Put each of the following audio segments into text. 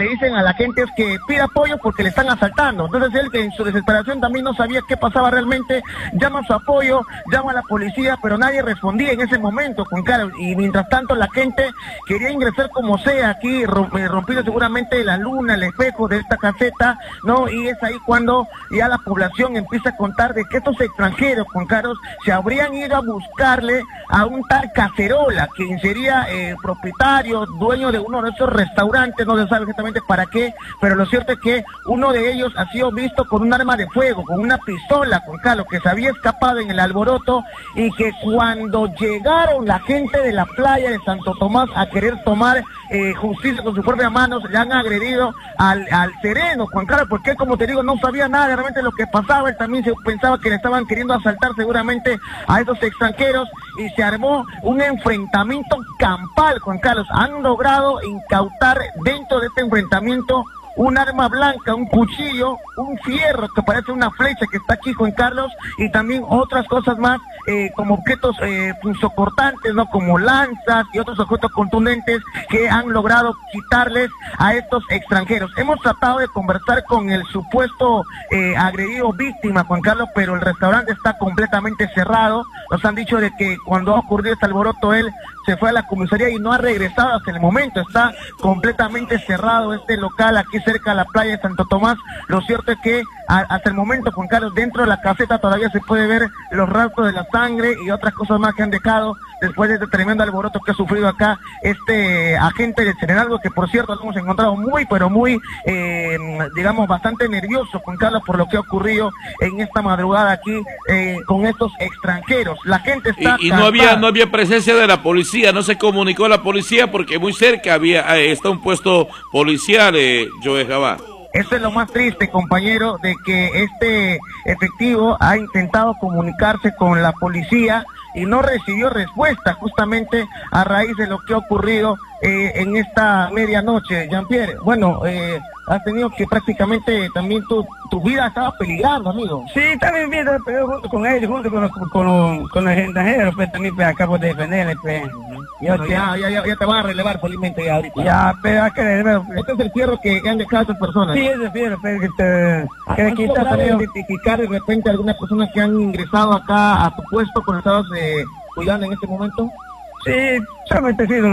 le dicen a la gente es que pida apoyo porque le están asaltando. Entonces él, en su desesperación, también no sabía qué pasaba realmente, llama a su apoyo, llama a la policía, pero nadie respondía en ese momento, Juan Carlos, y mientras tanto la gente quería ingresar como sea aquí, rompiendo seguramente la luna, el espejo de esta caseta, ¿no? Y es ahí cuando ya la población empieza a contar de que estos extranjeros, Juan Carlos, se habrían ido a buscarle a un tal Cacerola, quien sería propietario, dueño de uno de esos restaurantes, no se sabe exactamente para qué, pero lo cierto es que uno de ellos ha sido visto con un arma de fuego, con una pistola, Juan Carlos, que se había escapado en el alboroto, y que cuando llegaron la gente de la playa de Santo Tomás a querer tomar justicia con sus propias manos, le han agredido al sereno, Juan Carlos, porque él, como te digo, no sabía nada realmente de lo que pasaba. Él también se pensaba que le estaban queriendo asaltar seguramente a estos extranjeros, y se armó un enfrentamiento campal, Juan Carlos. Han logrado incautar dentro de este enfrentamiento un arma blanca, un cuchillo, un fierro que parece una flecha que está aquí, Juan Carlos, y también otras cosas más, como objetos punzocortantes, ¿no? Como lanzas y otros objetos contundentes que han logrado quitarles a estos extranjeros. Hemos tratado de conversar con el supuesto agredido víctima, Juan Carlos, pero el restaurante está completamente cerrado. Nos han dicho de que cuando ha ocurrido este alboroto, él se fue a la comisaría y no ha regresado hasta el momento. Está completamente cerrado este local aquí cerca de la playa de Santo Tomás. Lo cierto es que hasta el momento, Juan Carlos, dentro de la caseta todavía se puede ver los rastros de la sangre y otras cosas más que han dejado después de este tremendo alboroto que ha sufrido acá este agente de Serenalgo, que por cierto lo hemos encontrado muy, pero muy, digamos, bastante nervioso, Juan Carlos, por lo que ha ocurrido en esta madrugada aquí con estos extranjeros. La gente está y no había presencia de la policía, no se comunicó a la policía porque muy cerca está un puesto policial, Joe Jabá. Eso es lo más triste, compañero, de que este efectivo ha intentado comunicarse con la policía y no recibió respuesta, justamente a raíz de lo que ha ocurrido en esta medianoche, Jean-Pierre. Bueno, has tenido que prácticamente también tu vida estaba peligrando, amigo. Sí, también viendo, pero junto con ellos, junto con los extranjeros, pues también pues, acabo de defenderle, pues. Bueno, ya te van a relevar felizmente ya ahorita. Ya, pero hay que relevar. Este es el fierro que han dejado estas personas. Sí, es el fierro, pero que le quita también. Identificar de repente algunas personas que han ingresado acá a tu puesto con estabas cuidando en este momento? Sí, solamente sí,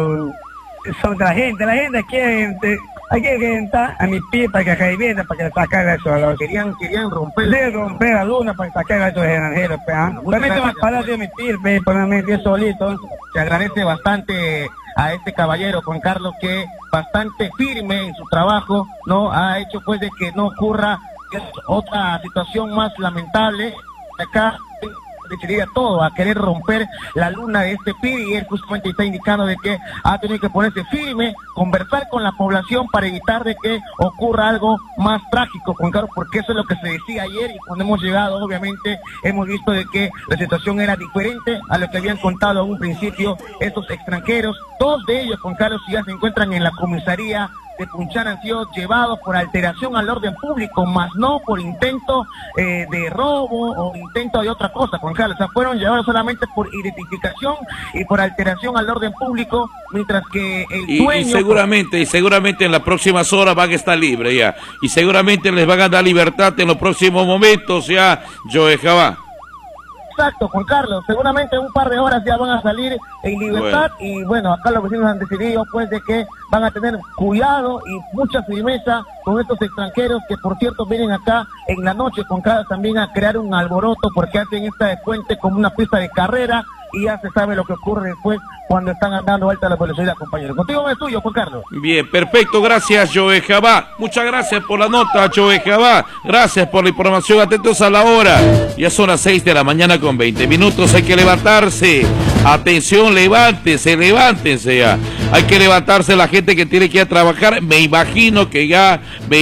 son de la gente aquí hay que entrar a mi pie para que revienta, para que sacara eso. Querían romper la luna para sacar a esos extranjeros, permítame parar de mi pie, ponerme bien solito. Se agradece bastante a este caballero, Juan Carlos, que bastante firme en su trabajo, ¿no? Ha hecho pues de que no ocurra otra situación más lamentable. Acá decidiría todo a querer romper la luna de este pibe, y él justamente está indicando de que ha tenido que ponerse firme, conversar con la población para evitar de que ocurra algo más trágico, Juan Carlos, porque eso es lo que se decía ayer, y cuando hemos llegado obviamente hemos visto de que la situación era diferente a lo que habían contado en un principio estos extranjeros. Dos de ellos, Juan Carlos, ya se encuentran en la comisaría de Punchán, han sido llevados por alteración al orden público, más no por intento de robo o intento de otra cosa, Juan Carlos. O sea, fueron llevados solamente por identificación y por alteración al orden público, mientras que el dueño... Y seguramente en las próximas horas van a estar libres ya, y seguramente les van a dar libertad en los próximos momentos ya, Joe Jabá. Exacto, Juan Carlos, seguramente en un par de horas ya van a salir en libertad. Bueno. Y bueno, acá los vecinos han decidido pues de que van a tener cuidado y mucha firmeza con estos extranjeros que por cierto vienen acá en la noche, Juan Carlos, también a crear un alboroto porque hacen esta puente como una pista de carrera, y ya se sabe lo que ocurre después cuando están andando alta la velocidad, compañero. Contigo es tuyo, Juan Carlos. Bien, perfecto, gracias, Joe Jabá. Muchas gracias por la nota, Joe Jabá. Gracias por la información, atentos a la hora. Ya son las 6 de la mañana con 20 minutos, hay que levantarse. Atención, levántense ya. Hay que levantarse la gente que tiene que ir a trabajar. Me imagino que ya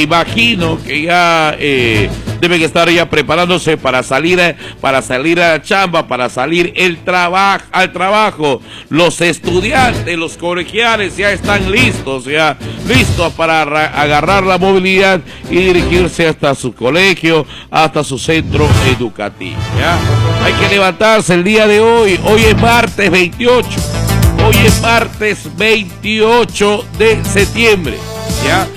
deben estar ya preparándose para salir a la chamba, para salir al trabajo. Los estudiantes, los colegiales ya están listos para agarrar la movilidad y dirigirse hasta su colegio, hasta su centro educativo, ¿ya? Hay que levantarse el día de hoy. Hoy es martes 28. Hoy es martes 28 de septiembre, ¿ya?